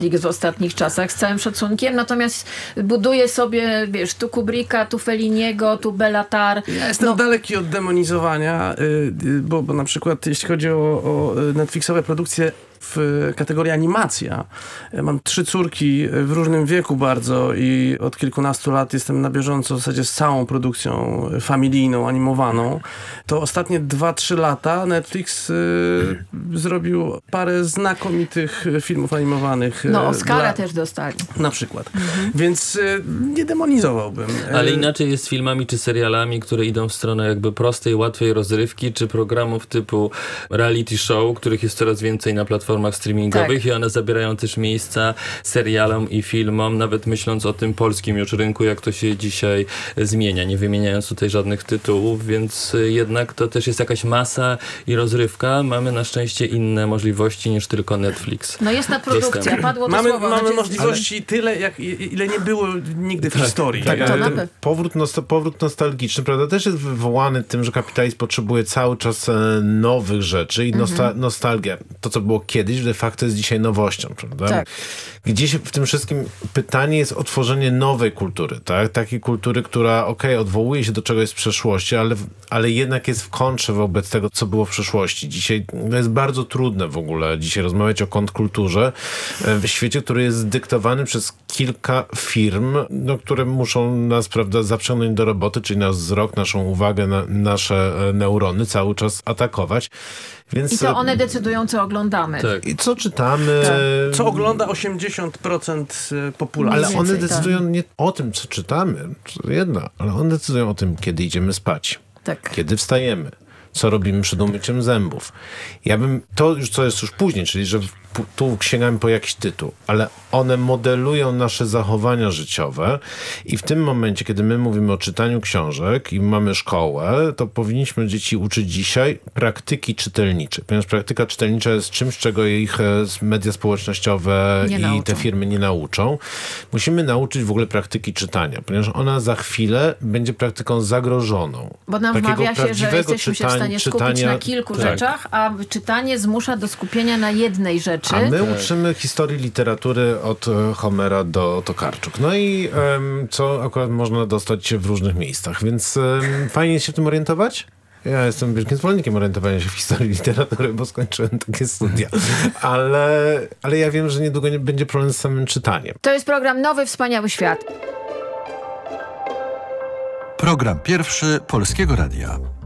w ostatnich czasach, z całym szacunkiem, natomiast buduje sobie, tu Kubricka, tu Felliniego, tu Bela Tarr. Ja jestem daleki od demonizowania, bo na przykład jeśli chodzi o Netflixowe produkcje w kategorii animacja. Mam 3 córki w różnym wieku bardzo i od kilkunastu lat jestem na bieżąco w zasadzie z całą produkcją familijną, animowaną. To ostatnie 2-3 lata Netflix zrobił parę znakomitych filmów animowanych. Oscara też dostali. Na przykład. Więc nie demonizowałbym. Ale inaczej jest z filmami czy serialami, które idą w stronę jakby prostej, łatwej rozrywki, czy programów typu reality show, których jest coraz więcej na platformach streamingowych i one zabierają też miejsca serialom i filmom, nawet myśląc o tym polskim już rynku, jak to się dzisiaj zmienia, nie wymieniając tutaj żadnych tytułów, więc jednak to też jest jakaś masa i rozrywka. Mamy na szczęście inne możliwości niż tylko Netflix. Jest nadprodukcja, padło to mamy, słowo. Mamy możliwości tyle, ile nie było nigdy w historii. Powrót nostalgiczny, prawda, też jest wywołany tym, że kapitalizm potrzebuje cały czas nowych rzeczy i nostalgia. To, co było kiedyś, de facto jest dzisiaj nowością, prawda? Tak. Gdzieś w tym wszystkim pytanie jest o tworzenie nowej kultury, tak? Takiej kultury, która odwołuje się do czegoś z przeszłości, ale jednak jest w kontrze wobec tego, co było w przeszłości. Dzisiaj jest bardzo trudne w ogóle rozmawiać o kontrkulturze w świecie, który jest zdyktowany przez kilka firm, które muszą nas, prawda, zaprzęgnąć do roboty, czyli nasz wzrok, naszą uwagę, nasze neurony cały czas atakować. Więc, i to one decydują, co oglądamy. Tak. I co czytamy. Co ogląda 80% populacji. Ale one decydują nie o tym, co czytamy, to jedno, ale one decydują o tym, kiedy idziemy spać. Tak. Kiedy wstajemy. Co robimy przed umyciem zębów. Co jest już później, czyli że tu sięgamy po jakiś tytuł, ale one modelują nasze zachowania życiowe i w tym momencie, kiedy my mówimy o czytaniu książek i mamy szkołę, to powinniśmy dzieci uczyć dzisiaj praktyki czytelniczej, ponieważ praktyka czytelnicza jest czymś, czego ich media społecznościowe te firmy nie nauczą. Musimy nauczyć w ogóle praktyki czytania, ponieważ ona za chwilę będzie praktyką zagrożoną. Bo nam wmawia się, że jesteśmy się w stanie skupić na kilku rzeczach, a czytanie zmusza do skupienia na jednej rzeczy. A my uczymy historii literatury od Homera do Tokarczuk. I co akurat można dostać w różnych miejscach, więc fajnie się w tym orientować. Ja jestem wielkim zwolennikiem orientowania się w historii literatury, bo skończyłem takie studia. Ale ja wiem, że niedługo nie będzie problem z samym czytaniem. To jest program Nowy Wspaniały Świat. Program pierwszy Polskiego Radia.